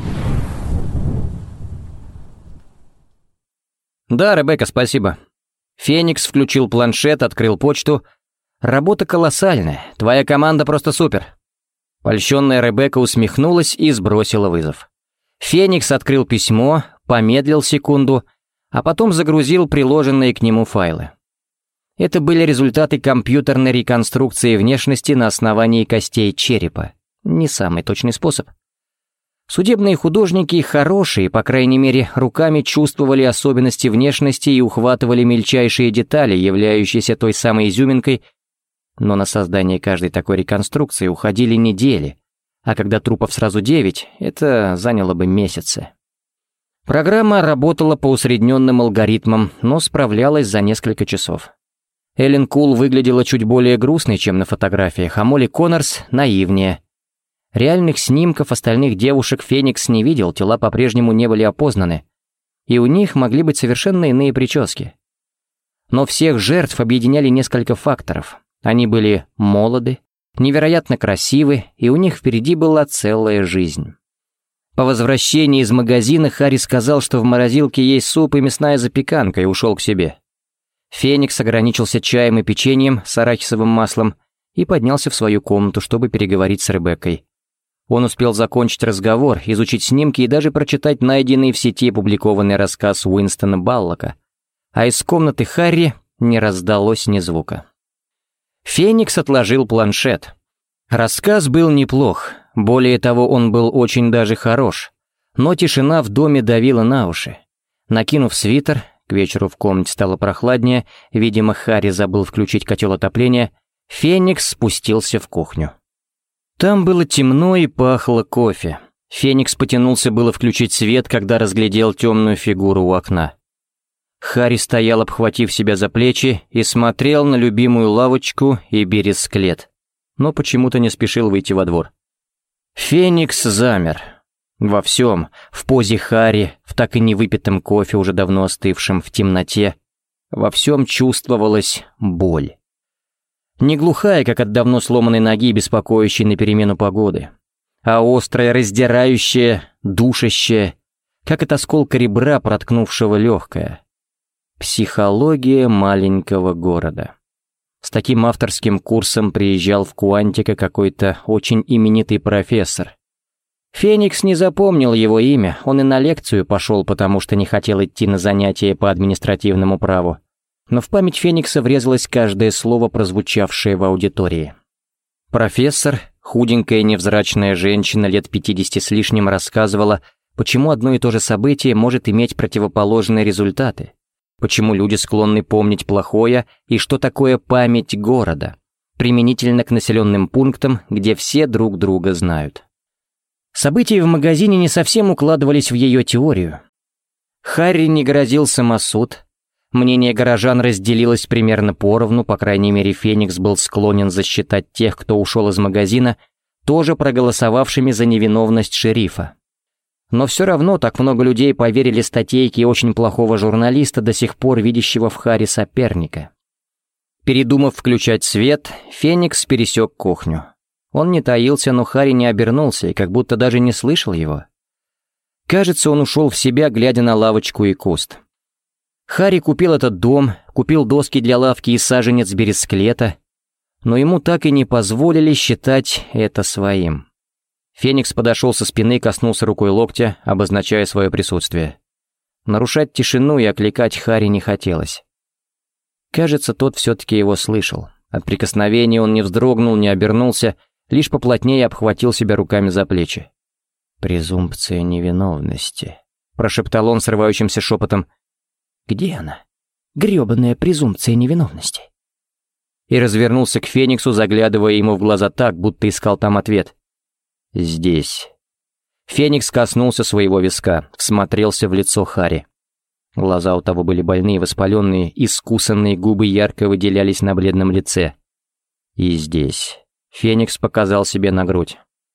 «Да, Ребекка, спасибо». Феникс включил планшет, открыл почту. «Работа колоссальная, твоя команда просто супер». Польщенная Ребекка усмехнулась и сбросила вызов. Феникс открыл письмо, помедлил секунду, а потом загрузил приложенные к нему файлы. Это были результаты компьютерной реконструкции внешности на основании костей черепа. Не самый точный способ. Судебные художники хорошие, по крайней мере, руками чувствовали особенности внешности и ухватывали мельчайшие детали, являющиеся той самой изюминкой, но на создание каждой такой реконструкции уходили недели, а когда трупов сразу 9, это заняло бы месяцы. Программа работала по усредненным алгоритмам, но справлялась за несколько часов. Эллен Кул выглядела чуть более грустной, чем на фотографиях, а Молли Коннорс — наивнее. Реальных снимков остальных девушек Феникс не видел, тела по-прежнему не были опознаны, и у них могли быть совершенно иные прически. Но всех жертв объединяли несколько факторов. Они были молоды, невероятно красивы, и у них впереди была целая жизнь. По возвращении из магазина Харри сказал, что в морозилке есть суп и мясная запеканка, и ушел к себе. Феникс ограничился чаем и печеньем с арахисовым маслом и поднялся в свою комнату, чтобы переговорить с Ребеккой. Он успел закончить разговор, изучить снимки и даже прочитать найденный в сети опубликованный рассказ Уинстона Баллока, а из комнаты Харри не раздалось ни звука. Феникс отложил планшет. Рассказ был неплох, более того, он был очень даже хорош, но тишина в доме давила на уши. Накинув свитер, к вечеру в комнате стало прохладнее, видимо, Харри забыл включить котел отопления, Феникс спустился в кухню. Там было темно и пахло кофе. Феникс потянулся было включить свет, когда разглядел темную фигуру у окна. Харри стоял, обхватив себя за плечи, и смотрел на любимую лавочку и бересклет, но почему-то не спешил выйти во двор. Феникс замер. Во всем, в позе Харри, в так и не выпитом кофе, уже давно остывшем, в темноте, во всем чувствовалась боль. Не глухая, как от давно сломанной ноги, беспокоящей на перемену погоды, а острая, раздирающая, душащая, как от осколка ребра, проткнувшего легкое. Психология маленького города. С таким авторским курсом приезжал в Куантико какой-то очень именитый профессор. Феникс не запомнил его имя, он и на лекцию пошел, потому что не хотел идти на занятия по административному праву. Но в память Феникса врезалось каждое слово, прозвучавшее в аудитории. Профессор, худенькая невзрачная женщина лет 50 с лишним, рассказывала, почему одно и то же событие может иметь противоположные результаты, почему люди склонны помнить плохое и что такое память города, применительно к населенным пунктам, где все друг друга знают. События в магазине не совсем укладывались в ее теорию. Харри не грозил самосуд. Мнение горожан разделилось примерно поровну, по крайней мере, Феникс был склонен засчитать тех, кто ушел из магазина, тоже проголосовавшими за невиновность шерифа. Но все равно так много людей поверили статейке очень плохого журналиста, до сих пор видящего в Харри соперника. Передумав включать свет, Феникс пересек кухню. Он не таился, но Харри не обернулся и как будто даже не слышал его. Кажется, он ушел в себя, глядя на лавочку и куст. Харри купил этот дом, купил доски для лавки и саженец бересклета, но ему так и не позволили считать это своим. Феникс подошел со спины и коснулся рукой локтя, обозначая свое присутствие. Нарушать тишину и окликать Харри не хотелось. Кажется, тот все-таки его слышал. От прикосновения он не вздрогнул, не обернулся, лишь поплотнее обхватил себя руками за плечи. «Презумпция невиновности», — прошептал он срывающимся шепотом. «Где она? Грёбаная презумпция невиновности?» И развернулся к Фениксу, заглядывая ему в глаза так, будто искал там ответ. «Здесь». Феникс коснулся своего виска, всмотрелся в лицо Харри. Глаза у того были больные, воспаленные, искусанные губы ярко выделялись на бледном лице. «И здесь». Феникс показал себе на грудь.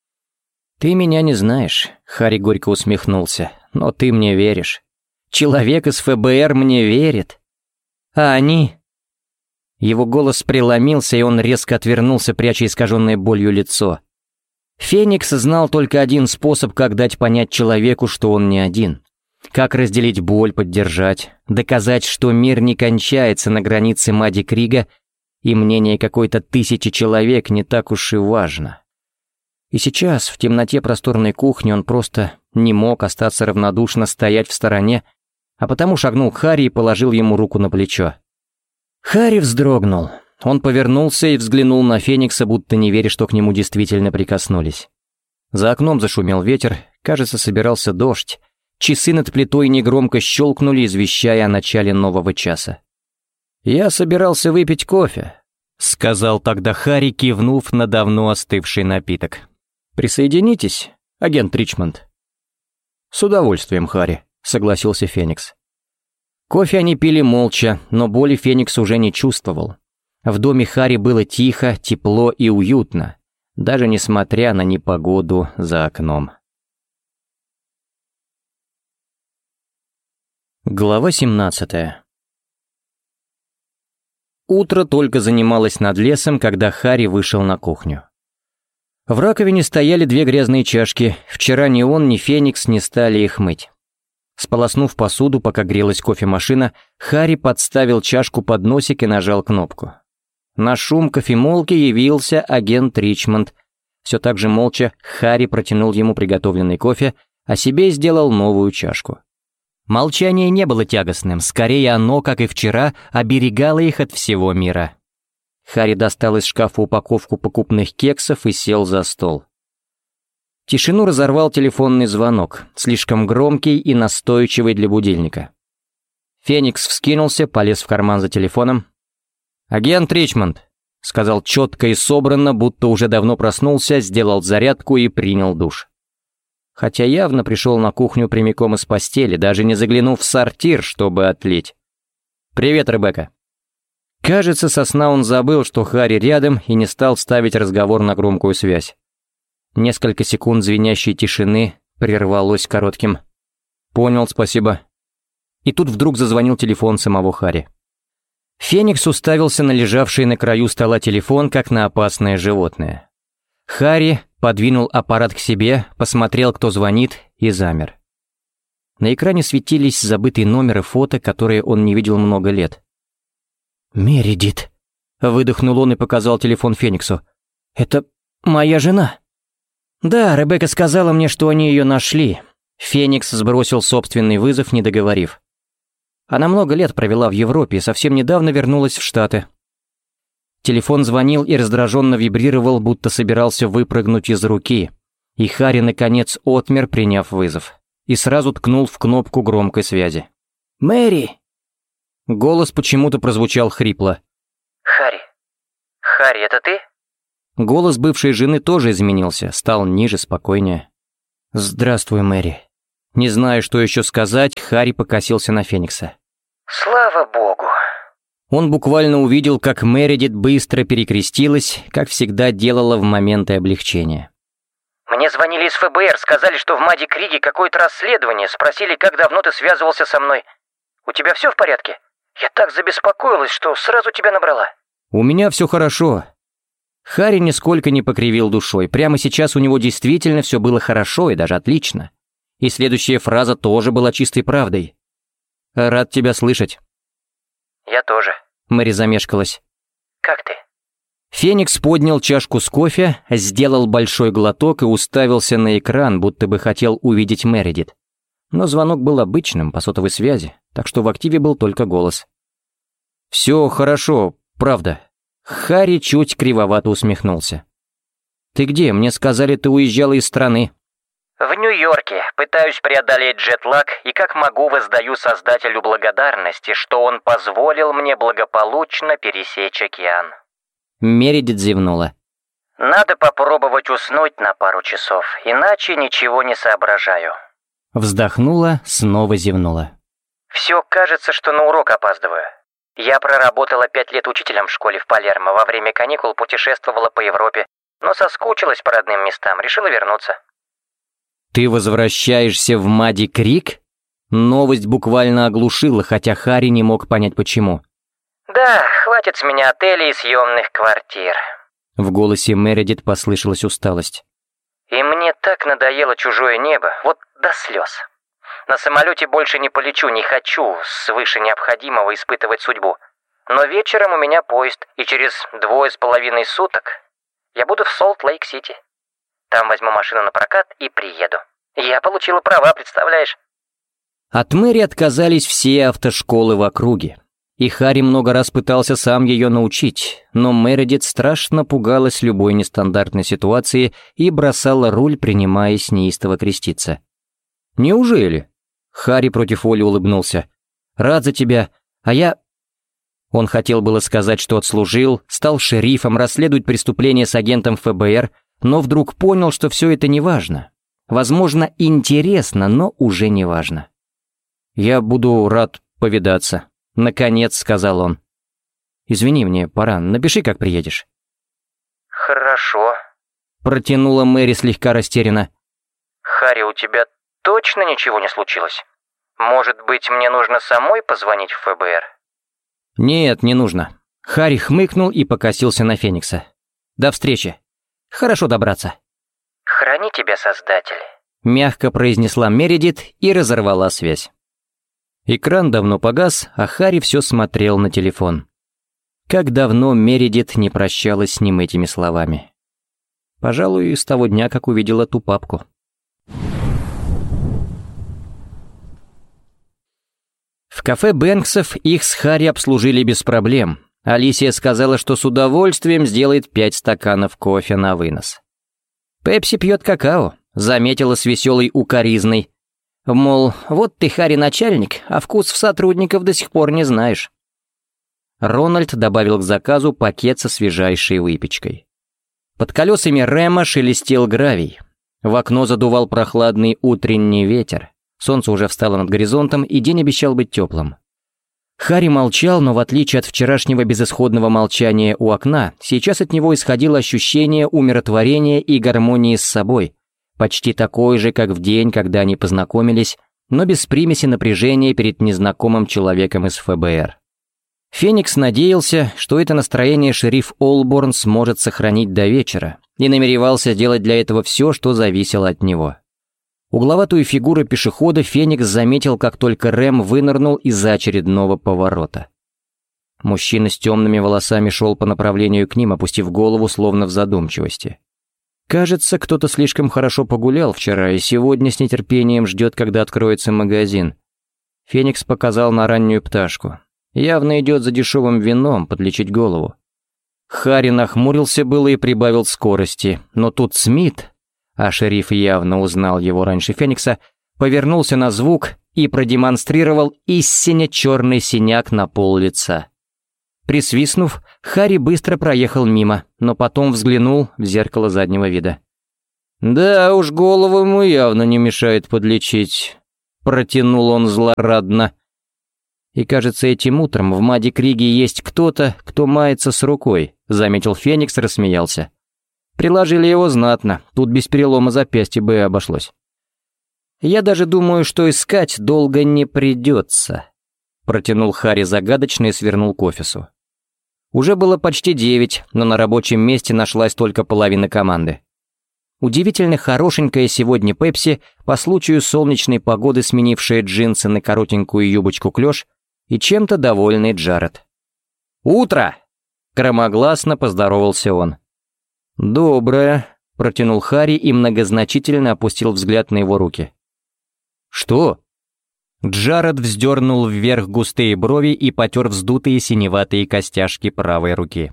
«Ты меня не знаешь», — Харри горько усмехнулся, — «но ты мне веришь. Человек из ФБР мне верит. А они...» Его голос преломился, и он резко отвернулся, пряча искаженное болью лицо. Феникс знал только один способ, как дать понять человеку, что он не один. Как разделить боль, поддержать, доказать, что мир не кончается на границе Мадди Крига, и мнение какой-то тысячи человек не так уж и важно. И сейчас, в темноте просторной кухни, он просто не мог остаться равнодушно стоять в стороне, а потому шагнул к Харри и положил ему руку на плечо. Харри вздрогнул. Он повернулся и взглянул на Феникса, будто не веря, что к нему действительно прикоснулись. За окном зашумел ветер, кажется, собирался дождь. Часы над плитой негромко щелкнули, извещая о начале нового часа. «Я собирался выпить кофе», — сказал тогда Харри, кивнув на давно остывший напиток. «Присоединитесь, агент Ричмонд». «С удовольствием, Харри», — согласился Феникс. Кофе они пили молча, но боли Феникс уже не чувствовал. В доме Харри было тихо, тепло и уютно, даже несмотря на непогоду за окном. Глава 17. Утро только занималось над лесом, когда Харри вышел на кухню. В раковине стояли две грязные чашки, вчера ни он, ни Феникс не стали их мыть. Сполоснув посуду, пока грелась кофемашина, Харри подставил чашку под носик и нажал кнопку. На шум кофемолки явился агент Ричмонд. Все так же молча Харри протянул ему приготовленный кофе, а себе сделал новую чашку. Молчание не было тягостным, скорее оно, как и вчера, оберегало их от всего мира. Харри достал из шкафа упаковку покупных кексов и сел за стол. Тишину разорвал телефонный звонок, слишком громкий и настойчивый для будильника. Феникс вскинулся, полез в карман за телефоном. «Агент Ричмонд», — сказал четко и собранно, будто уже давно проснулся, сделал зарядку и принял душ. Хотя явно пришел на кухню прямиком из постели, даже не заглянув в сортир, чтобы отлить. «Привет, Ребекка». Кажется, со сна он забыл, что Харри рядом, и не стал ставить разговор на громкую связь. Несколько секунд звенящей тишины прервалось коротким «Понял, спасибо». И тут вдруг зазвонил телефон самого Харри. Феникс уставился на лежавший на краю стола телефон, как на опасное животное. Харри подвинул аппарат к себе, посмотрел, кто звонит, и замер. На экране светились забытые номеры фото, которые он не видел много лет. «Мередит», — выдохнул он и показал телефон Фениксу. «Это моя жена». «Да, Ребекка сказала мне, что они ее нашли». Феникс сбросил собственный вызов, не договорив. Она много лет провела в Европе и совсем недавно вернулась в Штаты. Телефон звонил и раздраженно вибрировал, будто собирался выпрыгнуть из руки. И Харри, наконец, отмер, приняв вызов. И сразу ткнул в кнопку громкой связи. «Мэри!» Голос почему-то прозвучал хрипло. «Харри! Харри, это ты?» Голос бывшей жены тоже изменился, стал ниже, спокойнее. «Здравствуй, Мэри». Не зная, что еще сказать, Харри покосился на Феникса. «Слава богу». Он буквально увидел, как Мередит быстро перекрестилась, как всегда делала в моменты облегчения. «Мне звонили из ФБР, сказали, что в Мадди Криге какое-то расследование, спросили, как давно ты связывался со мной. У тебя все в порядке? Я так забеспокоилась, что сразу тебя набрала». «У меня все хорошо». Харри нисколько не покривил душой, прямо сейчас у него действительно все было хорошо и даже отлично. И следующая фраза тоже была чистой правдой. «Рад тебя слышать». «Я тоже». Мэри замешкалась. «Как ты?» Феникс поднял чашку с кофе, сделал большой глоток и уставился на экран, будто бы хотел увидеть Мередит. Но звонок был обычным, по сотовой связи, так что в активе был только голос. «Все хорошо, правда». Харри чуть кривовато усмехнулся. «Ты где? Мне сказали, ты уезжала из страны». «В Нью-Йорке. Пытаюсь преодолеть джетлаг и как могу воздаю Создателю благодарности, что он позволил мне благополучно пересечь океан». Мередит зевнула. «Надо попробовать уснуть на пару часов, иначе ничего не соображаю». Вздохнула, снова зевнула. «Все кажется, что на урок опаздываю. Я проработала 5 лет учителем в школе в Палермо, во время каникул путешествовала по Европе, но соскучилась по родным местам, решила вернуться». «Ты возвращаешься в Мадди Крик?» Новость буквально оглушила, хотя Харри не мог понять почему. «Да, хватит с меня отелей и съемных квартир». В голосе Мередит послышалась усталость. «И мне так надоело чужое небо, вот до слез. На самолете больше не полечу, не хочу свыше необходимого испытывать судьбу. Но вечером у меня поезд, и через 2,5 суток я буду в Солт-Лейк-Сити. Там возьму машину на прокат и приеду. Я получила права, представляешь?» От Мэри отказались все автошколы в округе. И Харри много раз пытался сам ее научить, но Мередит страшно пугалась любой нестандартной ситуации и бросала руль, принимаясь неистово креститься. «Неужели?» Харри против воли улыбнулся. «Рад за тебя, а я...» Он хотел было сказать, что отслужил, стал шерифом, расследует преступления с агентом ФБР, но вдруг понял, что все это не важно. Возможно, интересно, но уже не важно. «Я буду рад повидаться», — наконец сказал он. «Извини, мне пора, напиши, как приедешь». «Хорошо», — протянула Мэри слегка растерянно. «Харри, у тебя точно ничего не случилось? Может быть, мне нужно самой позвонить в ФБР?» «Нет, не нужно». Харри хмыкнул и покосился на Феникса. «До встречи. Хорошо добраться». «Храни тебя, Создатель», — мягко произнесла Мередит и разорвала связь. Экран давно погас, а Харри все смотрел на телефон. Как давно Мередит не прощалась с ним этими словами. Пожалуй, с того дня, как увидела ту папку. В кафе Бэнксов их с Харри обслужили без проблем. Алисия сказала, что с удовольствием сделает 5 стаканов кофе на вынос. «Пепси пьет какао», — заметила с веселой укоризной. Мол, вот ты, Харри, начальник, а вкусов сотрудников до сих пор не знаешь. Рональд добавил к заказу пакет со свежайшей выпечкой. Под колесами Рэма шелестел гравий. В окно задувал прохладный утренний ветер. Солнце уже встало над горизонтом, и день обещал быть теплым. Харри молчал, но в отличие от вчерашнего безысходного молчания у окна, сейчас от него исходило ощущение умиротворения и гармонии с собой, почти такой же, как в день, когда они познакомились, но без примеси напряжения перед незнакомым человеком из ФБР. Феникс надеялся, что это настроение шериф Олборн сможет сохранить до вечера, и намеревался сделать для этого все, что зависело от него. Угловатую фигуру пешехода Феникс заметил, как только Рэм вынырнул из-за очередного поворота. Мужчина с темными волосами шел по направлению к ним, опустив голову, словно в задумчивости. Кажется, кто-то слишком хорошо погулял вчера и сегодня с нетерпением ждет, когда откроется магазин. Феникс показал на раннюю пташку. Явно идет за дешевым вином, подлечить голову. Харри нахмурился было и прибавил скорости, но тут Смит, а шериф явно узнал его раньше Феникса, повернулся на звук и продемонстрировал истинно черный синяк на пол лица. Присвистнув, Харри быстро проехал мимо, но потом взглянул в зеркало заднего вида. «Да уж, голову ему явно не мешает подлечить», — протянул он злорадно. «И кажется, этим утром в Мади-Криге есть кто-то, кто мается с рукой», — заметил Феникс, рассмеялся. «Приложили его знатно, тут без перелома запястья бы обошлось». «Я даже думаю, что искать долго не придется», — протянул Харри загадочно и свернул к офису. Уже было почти 9, но на рабочем месте нашлась только половина команды. Удивительно хорошенькая сегодня Пепси, по случаю солнечной погоды сменившая джинсы на коротенькую юбочку-клёш, и чем-то довольный Джаред. «Утро!» — громогласно поздоровался он. «Доброе», — протянул Харри и многозначительно опустил взгляд на его руки. «Что?» Джаред вздернул вверх густые брови и потер вздутые синеватые костяшки правой руки.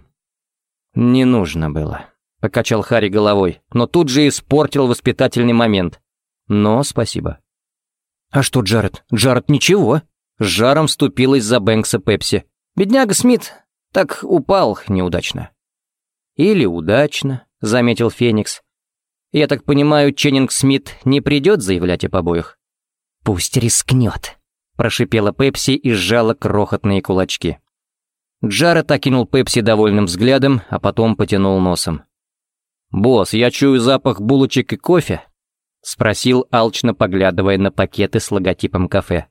«Не нужно было», — покачал Харри головой, но тут же испортил воспитательный момент. «Но спасибо». «А что Джаред? Джаред ничего?» С жаром вступилась за Бэнкса Пепси. «Бедняга Смит так упал неудачно». «Или удачно», — заметил Феникс. «Я так понимаю, Ченнинг Смит не придет заявлять о побоях?» «Пусть рискнет», — прошипела Пепси и сжала крохотные кулачки. Джаред окинул Пепси довольным взглядом, а потом потянул носом. «Босс, я чую запах булочек и кофе?» — спросил, алчно поглядывая на пакеты с логотипом кафе.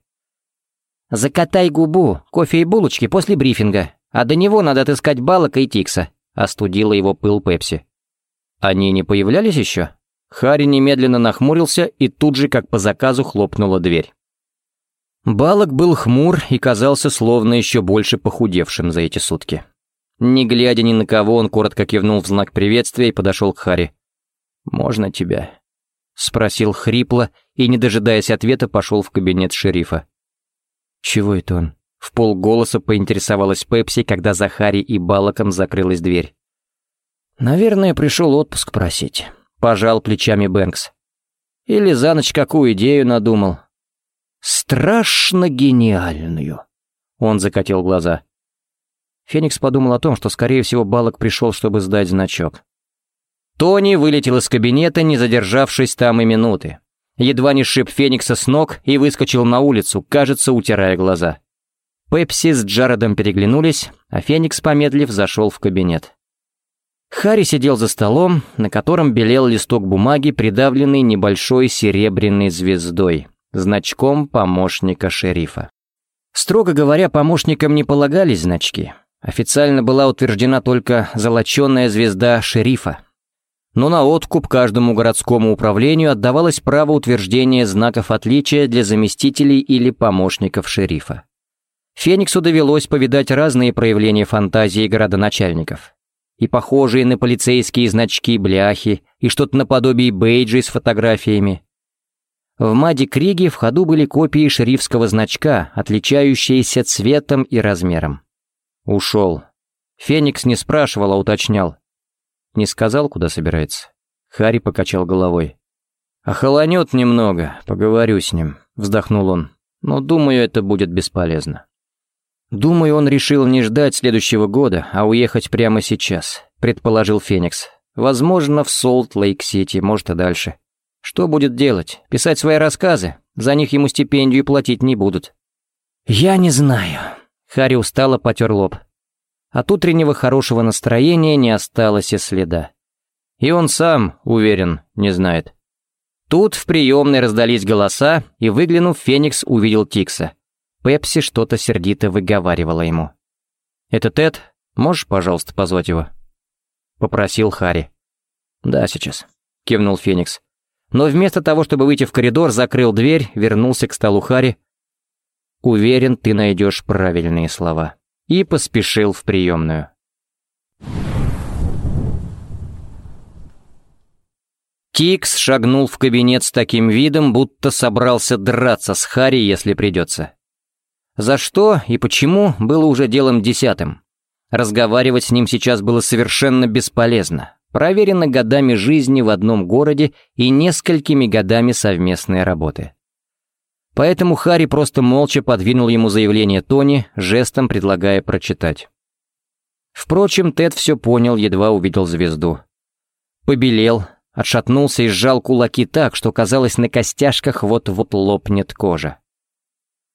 «Закатай губу, кофе и булочки после брифинга, а до него надо отыскать Баллока и Тикса», — остудила его пыл Пепси. «Они не появлялись еще?» Харри немедленно нахмурился, и тут же, как по заказу, хлопнула дверь. Баллок был хмур и казался словно еще больше похудевшим за эти сутки. Не глядя ни на кого, он коротко кивнул в знак приветствия и подошел к Харри. «Можно тебя?» — спросил хрипло и, не дожидаясь ответа, пошел в кабинет шерифа. «Чего это он?» — вполголоса поинтересовалась Пепси, когда за Харри и Баллоком закрылась дверь. «Наверное, пришел отпуск просить». Пожал плечами Бэнкс. Или за ночь какую идею надумал. Страшно гениальную. Он закатил глаза. Феникс подумал о том, что, скорее всего, Баллок пришел, чтобы сдать значок. Тони вылетел из кабинета, не задержавшись там и минуты. Едва не сшиб Феникса с ног и выскочил на улицу, кажется, утирая глаза. Пепси с Джаредом переглянулись, а Феникс, помедлив, зашел в кабинет. Харри сидел за столом, на котором белел листок бумаги, придавленный небольшой серебряной звездой, значком помощника шерифа. Строго говоря, помощникам не полагались значки. Официально была утверждена только золоченая звезда шерифа. Но на откуп каждому городскому управлению отдавалось право утверждения знаков отличия для заместителей или помощников шерифа. Фениксу довелось повидать разные проявления фантазии городоначальников. И похожие на полицейские значки бляхи, и что-то наподобие бейджей с фотографиями. В Мади-Криге в ходу были копии шерифского значка, отличающиеся цветом и размером. Ушел. Феникс не спрашивал, а уточнял. Не сказал, куда собирается. Харри покачал головой. «Охолонет немного, поговорю с ним», — вздохнул он. «Но думаю, это будет бесполезно». «Думаю, он решил не ждать следующего года, а уехать прямо сейчас», — предположил Феникс. «Возможно, в Солт-Лейк-Сити, может и дальше. Что будет делать? Писать свои рассказы? За них ему стипендию платить не будут». «Я не знаю». Харри устало потер лоб. От утреннего хорошего настроения не осталось и следа. И он сам, уверен, не знает. Тут в приемной раздались голоса, и, выглянув, Феникс увидел Тикса. Пепси что-то сердито выговаривала ему. «Это Тед? Можешь, пожалуйста, позвать его?» Попросил Харри. «Да, сейчас», — кивнул Феникс. Но вместо того, чтобы выйти в коридор, закрыл дверь, вернулся к столу Харри. «Уверен, ты найдешь правильные слова». И поспешил в приемную. Тикс шагнул в кабинет с таким видом, будто собрался драться с Харри, если придется. За что и почему было уже делом 10. Разговаривать с ним сейчас было совершенно бесполезно. Проверено годами жизни в одном городе и несколькими годами совместной работы. Поэтому Харри просто молча подвинул ему заявление Тони, жестом предлагая прочитать. Впрочем, Тед все понял, едва увидел звезду. Побелел, отшатнулся и сжал кулаки так, что казалось, на костяшках вот-вот лопнет кожа.